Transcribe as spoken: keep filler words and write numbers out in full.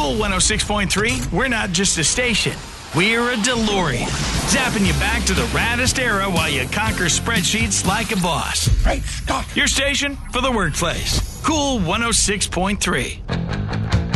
Cool one oh six point three, we're not just a station. We're a DeLorean, zapping you back to the raddest era while you conquer spreadsheets like a boss. Great Scott! Your station for the workplace. Cool one oh six point three.